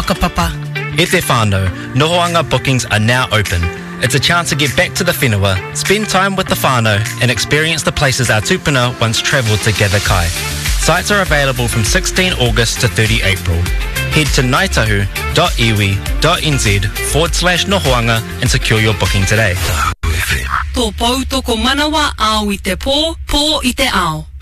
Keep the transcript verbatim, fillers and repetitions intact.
whakapapa. E te whānau, Nohoanga bookings are now open. It's a chance to get back to the whenua, spend time with the whānau, and experience the places our tupuna once travelled to gather kai. Sites are available from sixteenth August to thirtieth April. Head to ngaitahu.iwi.nz forward slash Nohoanga and secure your booking today. Tō pou toko manawa au i te pō, pō i te ao.